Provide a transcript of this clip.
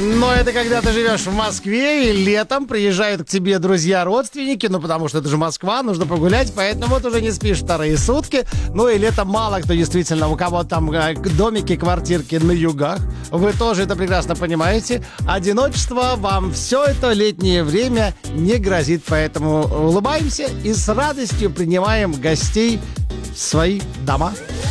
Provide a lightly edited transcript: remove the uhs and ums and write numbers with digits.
Но это когда ты живешь в Москве, и летом приезжают к тебе друзья-родственники, ну, потому что это же Москва, нужно погулять, поэтому вот уже не спишь вторые сутки. Ну, и летом мало кто действительно, у кого там домики, квартирки на югах. Вы тоже это прекрасно понимаете. Одиночество вам все это летнее время не грозит, поэтому улыбаемся и с радостью принимаем гостей в свои дома.